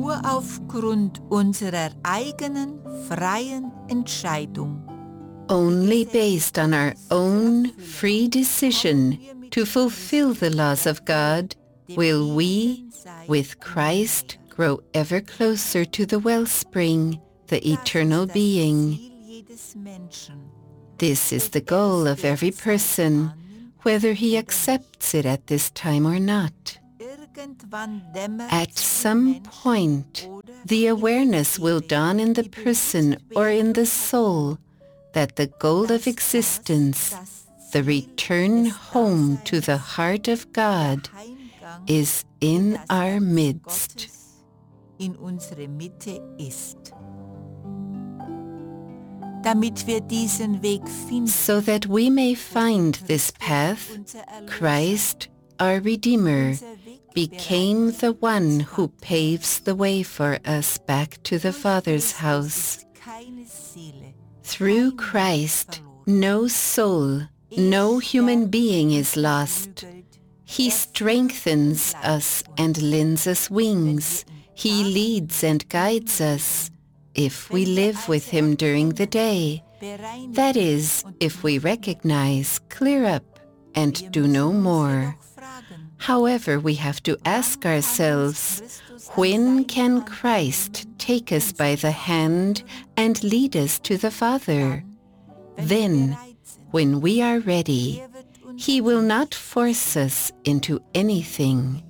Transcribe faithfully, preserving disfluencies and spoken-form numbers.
nur aufgrund unserer eigenen freien Entscheidung. Only based on our own free decision to fulfill the laws of God will we, with Christ, grow ever closer to the wellspring, the eternal being. This is the goal of every person, whether he accepts it at this time or not. At some point, the awareness will dawn in the person or in the soul that the goal of existence, the return home to the heart of God, is in our midst. In unsere Mitte ist. Damit wir diesen Weg finden, so that we may find this path, Christ, our Redeemer, became the one who paves the way for us back to the Father's house. Through Christ, no soul, no human being is lost. He strengthens us and lends us wings. He leads and guides us, if we live with Him during the day. That is, if we recognize, clear up, and do no more. However, we have to ask ourselves, when can Christ take us by the hand and lead us to the Father? Then, when we are ready, He will not force us into anything.